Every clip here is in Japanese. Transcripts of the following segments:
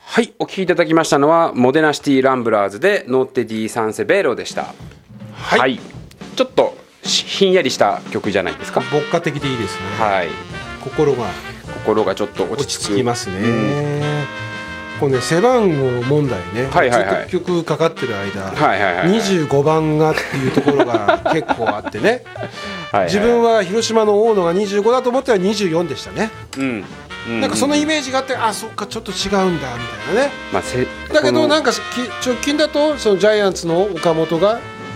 はい、お聴きいただきましたのはモデナシティランブラーズでノッテディサンセベロでした。 はい、 はい、ちょっとひんやりした曲じゃないですか。 牧歌的でいいですね。 はい、 心がちょっと落ち着きますね。これね、背番号問題ね、ずっと曲かかってる間、25番がっていうところが結構あってね自分は広島の大野が25だと思っては24でしたね。なんかそのイメージがあって、あ、そっかちょっと違うんだみたいなね、だけどなんか直近だとそのジャイアンツの岡本が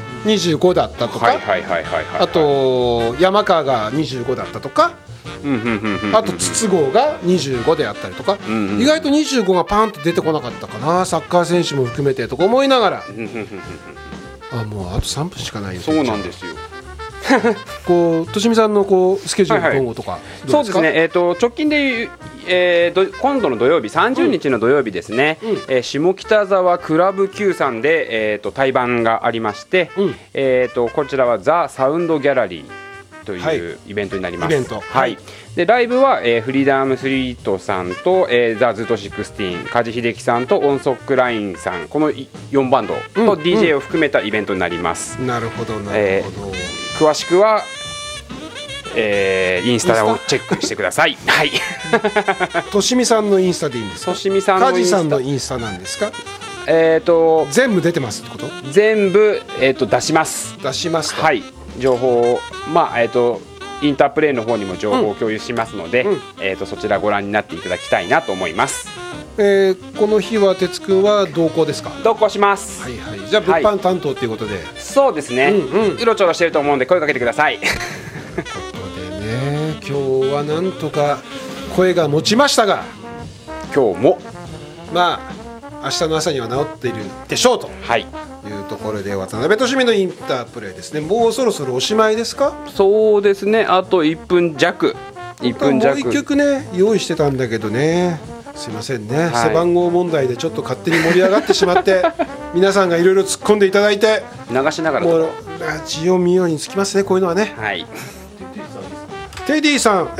25だったとか、あと山川が25だったとか、あと筒香が25であったりとか、意外と25がパンと出てこなかったかな、サッカー選手も含めてとか思いながらあ、もうあと3分しかないよ。 そうなんですよこうとしみさんのこうスケジュール今後とかどうですか？ そうですね、直近で今度の土曜日30日の土曜日ですね、下北沢クラブ Q さんで、対バンがありまして、こちらはザ・サウンドギャラリーというイベントになります。でライブは、フリーダムスリートさんと、ザ・ズート16、梶秀樹さんとオンソックラインさん、この4バンドと DJ を含めたイベントになります。 なるほどなるほど。 詳しくは、インスタをチェックしてください。はい。 としみさんのインスタでいいんですか？ としみさんのインスタ。 梶さんのインスタなんですか？全部出てますってこと？ 全部、出します。 出しますと。 はい。情報をインタープレイの方にも情報を共有しますので、そちらご覧になっていただきたいなと思います。 この日は哲くんは同行ですか？ 同行します。 はいはい。じゃあ物販担当ということで、 そうですね。うろちょろしてると思うんで声かけてください。 ということでね、今日はなんとか声が持ちましたが、 今日もまあ明日の朝には治っているでしょうと。はい。いうところで渡辺俊美のインタープレイですね。もうそろそろおしまいですか？ そうですね。あと1分弱。1分弱。 もう1曲ね用意してたんだけどね。すいませんね、背番号問題でちょっと勝手に盛り上がってしまって皆さんがいろいろ突っ込んでいただいて流しながらもうラジオ見ようにつきますね、こういうのはね。 はい。 テディさん、もう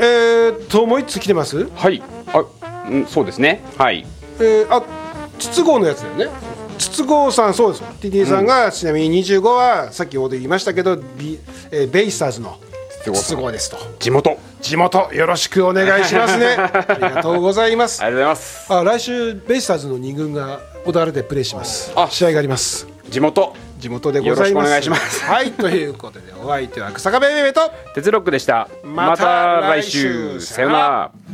1つ来てます？ はい。そうですね。はい。 筒香のやつだよね。筒香さん、そうです。テディさんが、ちなみに25はさっきほど言いましたけど、ベイスターズの筒香ですと。 地元よろしくお願いしますね。ありがとうございます。 ありがとうございます。 来週ベイスターズの2軍が小田原でプレーします。試合があります。 地元でございます。よろしくお願いします。 はい、ということでお相手は日下ベイベーと鉄ロックでした。また来週、さよなら。